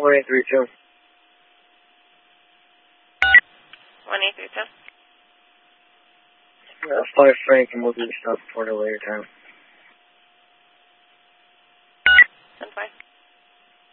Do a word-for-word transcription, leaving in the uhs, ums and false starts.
one eight three two. one eight three two. Uh, five Frank, and we'll do the stop report at a later time.